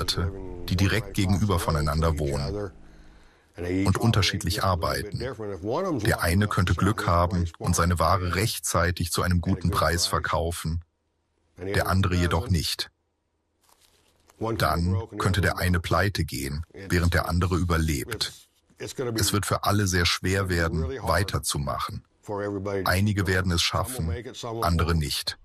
Landwirte, die direkt gegenüber voneinander wohnen und unterschiedlich arbeiten. Der eine könnte Glück haben und seine Ware rechtzeitig zu einem guten Preis verkaufen, der andere jedoch nicht. Dann könnte der eine pleite gehen, während der andere überlebt. Es wird für alle sehr schwer werden, weiterzumachen. Einige werden es schaffen, andere nicht.